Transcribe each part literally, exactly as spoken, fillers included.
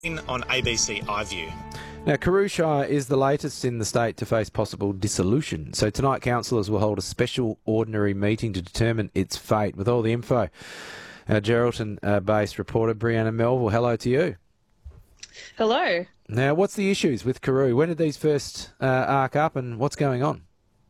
On A B C iView. Now, Carew Shire is the latest in the state to face possible dissolution. So tonight, councillors will hold a special ordinary meeting to determine its fate. With all the info, our Geraldton-based reporter, Brianna Melville, hello to you. Hello. Now, what's the issues with Carew? When did these first uh, arc up and what's going on?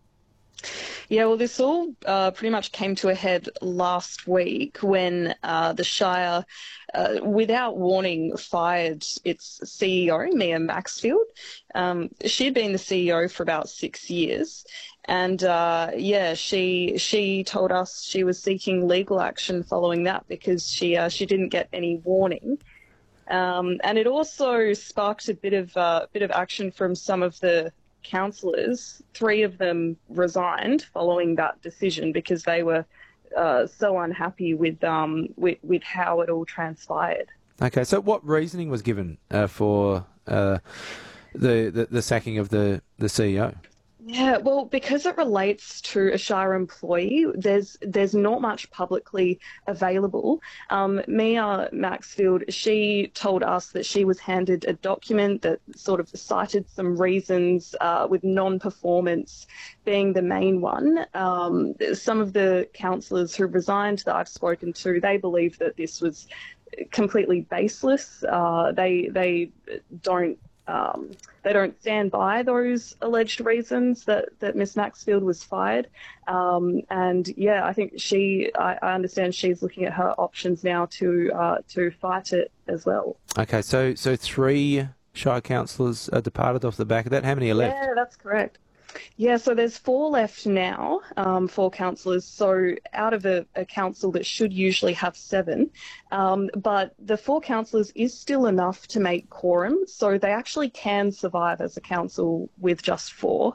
Yeah, well, this all uh, pretty much came to a head last week when uh, the Shire, uh, without warning, fired its C E O, Mia Maxfield. Um, she'd been the C E O for about six years. And, uh, yeah, she she told us she was seeking legal action following that because she, uh, she didn't get any warning. Um, and it also sparked a bit of uh, bit of action from some of the councillors. Three of them resigned following that decision because they were uh, so unhappy with, um, with with how it all transpired. Okay, so what reasoning was given uh, for uh, the, the the sacking of the, the C E O? Yeah, well, because it relates to a Shire employee, there's there's not much publicly available. Um, Mia Maxfield, she told us that she was handed a document that sort of cited some reasons, uh, with non-performance being the main one. Um, some of the councillors who resigned that I've spoken to, they believe that this was completely baseless. Uh, they they don't. Um, they don't stand by those alleged reasons that, that Miss Maxfield was fired. Um, and yeah, I think she, I, I understand she's looking at her options now to uh, to fight it as well. Okay, so so three Shire councillors are departed off the back of that. How many are left? Yeah, that's correct. Yeah, so there's four left now, um, four councillors, so out of a, a council that should usually have seven. Um, but the four councillors is still enough to make quorum, so they actually can survive as a council with just four.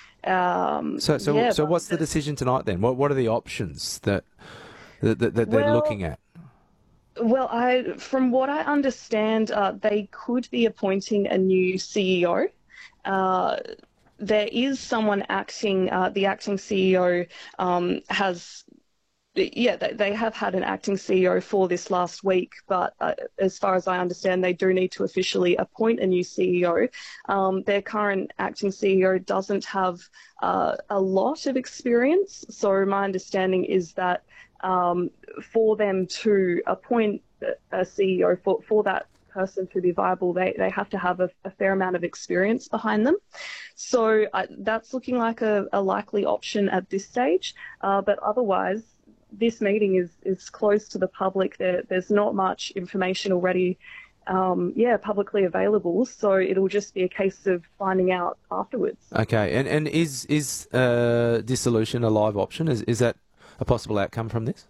Um, so so, yeah, so what's the decision tonight then? What what are the options that, that, that, that they're well, looking at? Well, I, from what I understand, uh, they could be appointing a new C E O. Uh, There is someone acting, uh, the acting C E O um, has, yeah, they, they have had an acting C E O for this last week, but uh, as far as I understand, they do need to officially appoint a new C E O. Um, their current acting C E O doesn't have uh, a lot of experience, so my understanding is that um, for them to appoint a C E O for, for that person to be viable, they, they have to have a, a fair amount of experience behind them. So uh, that's looking like a, a likely option at this stage. Uh, but otherwise, this meeting is, is closed to the public. There, there's not much information already, um, yeah, publicly available. So it'll just be a case of finding out afterwards. Okay, and, and is, is uh, dissolution a live option? Is, is that a possible outcome from this?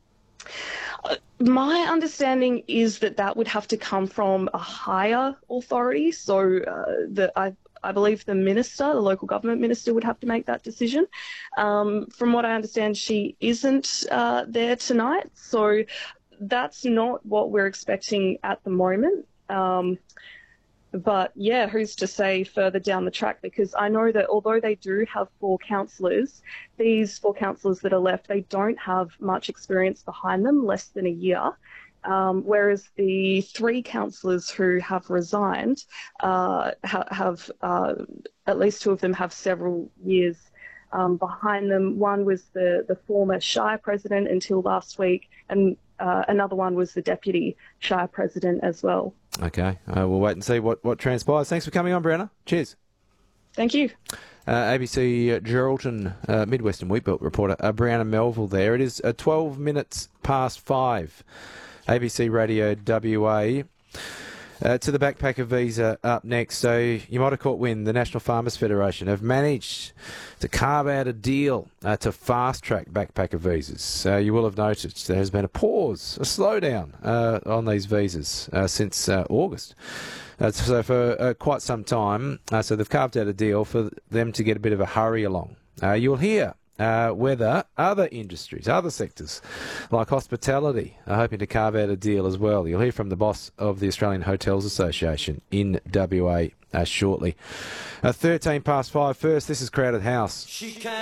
Uh, my understanding is that that would have to come from a higher authority. So uh, the, I, I believe the minister, the local government minister, would have to make that decision. Um, from what I understand, she isn't uh, there tonight. So that's not what we're expecting at the moment. Um, But yeah, who's to say further down the track? Because I know that although they do have four councillors, these four councillors that are left, they don't have much experience behind them, less than a year. Um, whereas the three councillors who have resigned uh, ha- have, uh, at least two of them have several years um, behind them. One was the, the former Shire president until last week, and uh, another one was the deputy Shire president as well. Okay, uh, we'll wait and see what, what transpires. Thanks for coming on, Brianna. Cheers. Thank you. Uh, A B C uh, Geraldton uh, Midwestern Wheatbelt reporter uh, Brianna Melville there. It is uh, twelve minutes past five. A B C Radio W A. Uh, to the backpacker visa up next. So you might have caught wind. The National Farmers Federation have managed to carve out a deal uh, to fast-track backpacker visas. Uh, you will have noticed there has been a pause, a slowdown uh, on these visas uh, since uh, August. Uh, so for uh, quite some time, uh, so they've carved out a deal for them to get a bit of a hurry along. Uh, you'll hear Uh, whether other industries, other sectors like hospitality are hoping to carve out a deal as well. You'll hear from the boss of the Australian Hotels Association in W A uh, shortly. Uh, thirteen past five first, this is Crowded House. She can